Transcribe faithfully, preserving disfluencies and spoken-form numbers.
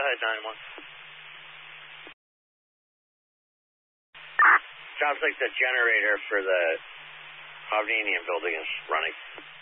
ahead, nine one. Sounds like the generator for the Hovnanian building is running.